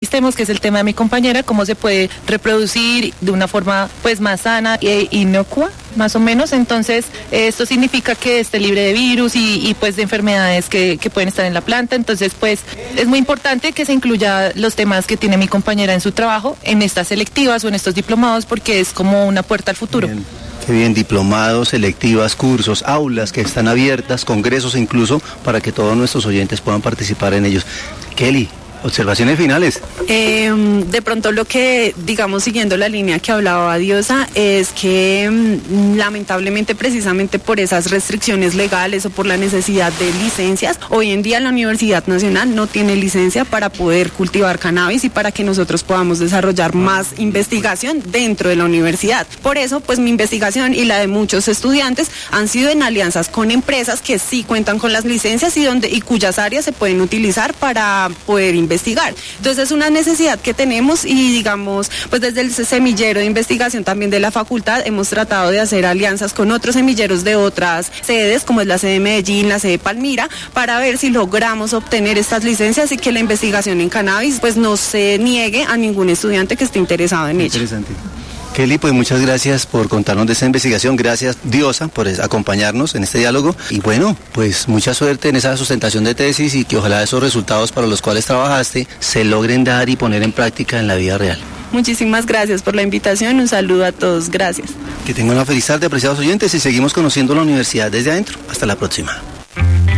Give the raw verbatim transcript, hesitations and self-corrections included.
ecosistemas, que es el tema de mi compañera, cómo se puede reproducir de una forma pues más sana e inocua, más o menos. Entonces, esto significa que esté libre de virus y, y pues de enfermedades que, que pueden estar en la planta. Entonces, pues es muy importante que se incluya los temas que tiene mi compañera en su trabajo, en estas selectivas o en estos diplomados, porque es como una puerta al futuro. Bien. Qué bien, diplomados, selectivas, cursos, aulas que están abiertas, congresos incluso, para que todos nuestros oyentes puedan participar en ellos. Kelly, observaciones finales. Eh, de pronto lo que, digamos, siguiendo la línea que hablaba Diosa, es que mm, lamentablemente precisamente por esas restricciones legales o por la necesidad de licencias, hoy en día la Universidad Nacional no tiene licencia para poder cultivar cannabis y para que nosotros podamos desarrollar más investigación dentro de la universidad. Por eso, pues mi investigación y la de muchos estudiantes han sido en alianzas con empresas que sí cuentan con las licencias y donde y cuyas áreas se pueden utilizar para poder investigar. investigar. Entonces es una necesidad que tenemos y digamos, pues desde el semillero de investigación también de la facultad hemos tratado de hacer alianzas con otros semilleros de otras sedes, como es la sede de Medellín, la sede de Palmira, para ver si logramos obtener estas licencias y que la investigación en cannabis pues no se niegue a ningún estudiante que esté interesado en ello. Interesante. Kelly, pues muchas gracias por contarnos de esta investigación, gracias Diosa por acompañarnos en este diálogo y bueno, pues mucha suerte en esa sustentación de tesis y que ojalá esos resultados para los cuales trabajaste se logren dar y poner en práctica en la vida real. Muchísimas gracias por la invitación, un saludo a todos, gracias. Que tengan una feliz tarde, apreciados oyentes, y seguimos conociendo la universidad desde adentro. Hasta la próxima.